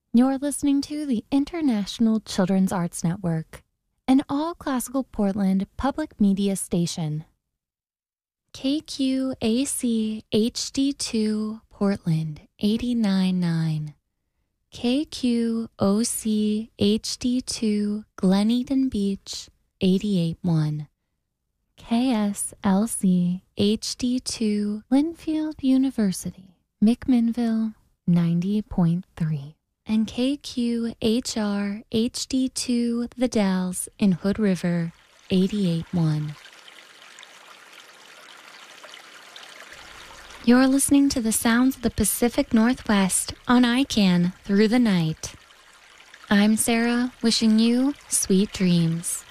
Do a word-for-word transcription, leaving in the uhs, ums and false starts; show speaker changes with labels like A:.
A: You're listening to the International Children's Arts Network, an all-classical Portland public media station. K Q A C H D two Portland eighty-nine point nine. K Q O C H D two Glen Eden Beach eighty-eight point one. K S L C H D two Linfield University, McMinnville ninety point three. And K Q H R H D two The Dalles in Hood River eighty-eight point one. You're listening to the sounds of the Pacific Northwest on I C A N Through the Night. I'm Sarah, wishing you sweet dreams.